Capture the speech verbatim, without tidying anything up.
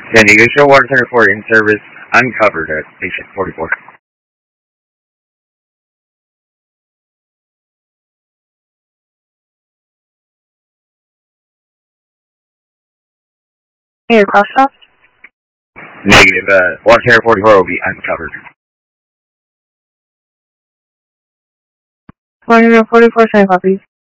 San Diego Shore Water Center four in service, uncovered at station forty-four. Your cross stop? Negative, uh, Water Center forty-four will be uncovered. Water Center forty-four, same copy.